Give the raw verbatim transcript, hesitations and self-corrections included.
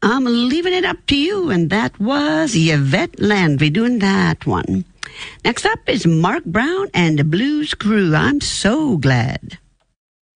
I'm leaving it up to you, and that was Yvette Landry doing that one. Next up is Mark Brown and the Blues Crew. I'm so glad.